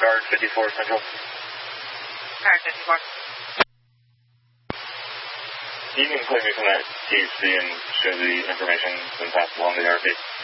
Guard 54 Central. Guard 54. You can play me from that THC and show the information that's been passed along to the RP.